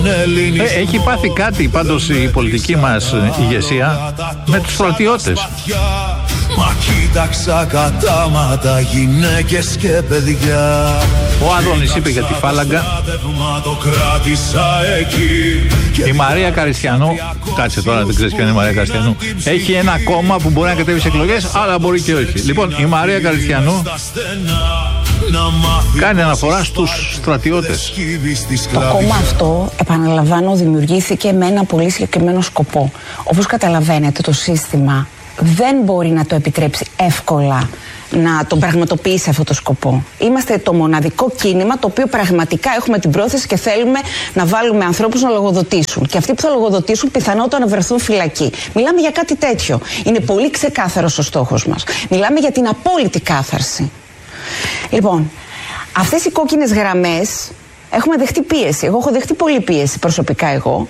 Έχει πάθει κάτι πάντως η πολιτική μας ηγεσία με τους στρατιώτες. Μα κοίταξα κατάματα γυναίκες και παιδιά. Ο Άδωνης είπε για τη φάλαγγα. Η Μαρία Καριστιανού, κάτσε τώρα, δεν ξέρεις ποια είναι η Μαρία Καριστιανού, έχει ένα κόμμα που μπορεί να κατέβει σε εκλογές, αλλά μπορεί και όχι. Λοιπόν, η Μαρία Καριστιανού κάνει αναφορά στους στρατιώτες. Το κόμμα αυτό, επαναλαμβάνω, δημιουργήθηκε με ένα πολύ συγκεκριμένο σκοπό. Όπως καταλαβαίνετε, το σύστημα δεν μπορεί να το επιτρέψει εύκολα να τον πραγματοποιήσει αυτό το σκοπό. Είμαστε το μοναδικό κίνημα το οποίο πραγματικά έχουμε την πρόθεση και θέλουμε να βάλουμε ανθρώπους να λογοδοτήσουν. Και αυτοί που θα λογοδοτήσουν πιθανότατα να βρεθούν φυλακοί. Μιλάμε για κάτι τέτοιο. Είναι πολύ ξεκάθαρος ο στόχος μας. Μιλάμε για την απόλυτη κάθαρση. Λοιπόν, αυτές οι κόκκινες γραμμές έχουμε δεχτεί πίεση. Εγώ έχω δεχτεί πολλή πίεση προσωπικά εγώ.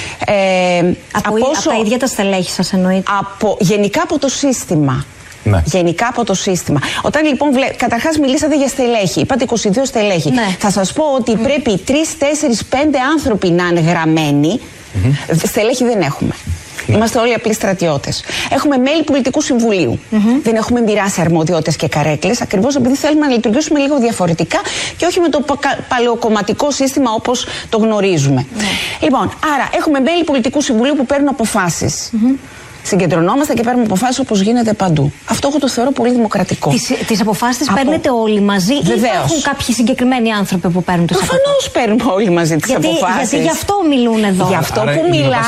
Από τα ίδια τα στελέχη σας εννοείται? Γενικά από το σύστημα. Ναι. Γενικά από το σύστημα. Όταν λοιπόν καταρχάς μιλήσατε για στελέχη, είπατε 22 στελέχη. Ναι. Θα σας πω ότι πρέπει 3, 4, 5 άνθρωποι να είναι γραμμένοι. Στελέχη δεν έχουμε. Είμαστε όλοι απλοί στρατιώτες. Έχουμε μέλη πολιτικού συμβουλίου. Δεν έχουμε μοιράσει αρμοδιότητες και καρέκλες, ακριβώς επειδή θέλουμε να λειτουργήσουμε λίγο διαφορετικά και όχι με το παλαιοκομματικό σύστημα όπως το γνωρίζουμε. Λοιπόν, άρα έχουμε μέλη πολιτικού συμβουλίου που παίρνουν αποφάσεις. Συγκεντρωνόμαστε και παίρνουμε αποφάσεις όπως γίνεται παντού. Αυτό εγώ το θεωρώ πολύ δημοκρατικό. Τις αποφάσεις τις παίρνετε όλοι μαζί, ή υπάρχουν κάποιοι συγκεκριμένοι άνθρωποι που παίρνουν τις αποφάσεις? Προφανώς παίρνουμε όλοι μαζί τις αποφάσεις. Γιατί γι' αυτό μιλούν εδώ. Γι' αυτό που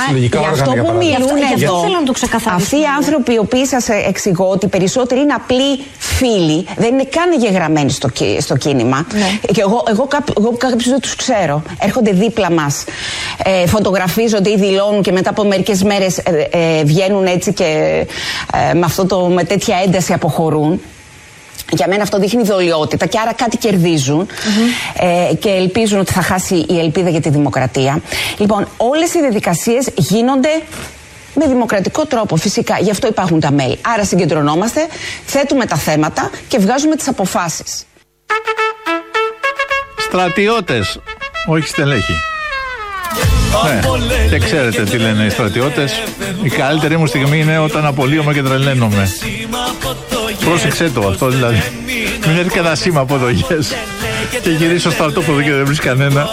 μιλούν εδώ. Θέλω να το ξεκαθαρίσω. Αυτοί οι άνθρωποι οι οποίοι σας εξηγώ ότι περισσότεροι είναι απλοί φίλοι, δεν είναι καν εγγεγραμμένοι στο κίνημα. Και εγώ κάποιους δεν τους ξέρω. Έρχονται δίπλα μας, φωτογραφίζονται ή δηλώνουν και μετά από μερικές μέρες βγαίνουν έτσι και με τέτοια ένταση αποχωρούν. Για μένα αυτό δείχνει δολιότητα και άρα κάτι κερδίζουν και ελπίζουν ότι θα χάσει η ελπίδα για τη δημοκρατία. Λοιπόν, όλες οι διαδικασίες γίνονται με δημοκρατικό τρόπο φυσικά, γι' αυτό υπάρχουν τα μέλη. Άρα συγκεντρωνόμαστε, θέτουμε τα θέματα και βγάζουμε τις αποφάσεις. Στρατιώτες, όχι στελέχη. Ναι, και ξέρετε τι λένε οι στρατιώτες. Η καλύτερη μου στιγμή είναι όταν απολύομαι και τρελαίνομαι. Πρόσεξε το αυτό δηλαδή. Μην έρθει και ένα σήμα από εδώ και γυρίσω στο στρατόπεδο και δεν βρεις κανένα.